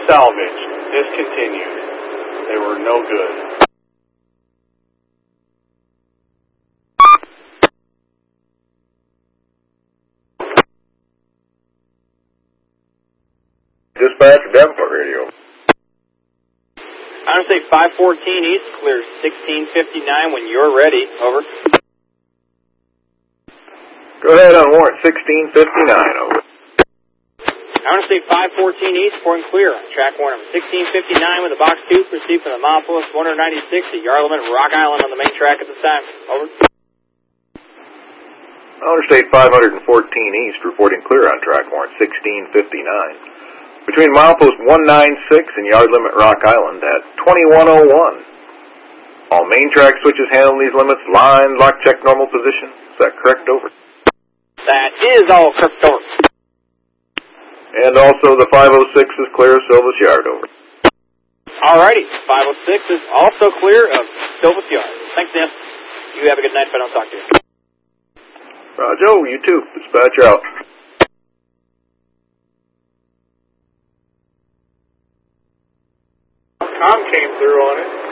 salvaged, discontinued. They were no good. Dispatch Davenport Radio. I'm going to say 514 East, clear 1659 when you're ready. Over. Go ahead on warrant 1659, over. I'm going to say 514 East, point clear. Track warrant 1659 with a box 2, proceed from the milepost 196 at yard limit Rock Island on the main track at this time. Over. Interstate 514 East, reporting clear on track warrant 1659. Between milepost 196 and yard limit Rock Island at 2101. All main track switches handling these limits. Line, lock, check, normal position. Is that correct? Over. That is all correct. Over. And also the 506 is clear of Silvis Yard. Over. Alrighty, 506 is also clear of Silvis Yard. Thanks, Dan. You have a good night if I don't talk to you. Joe, you too. Dispatch out. Com came through on it.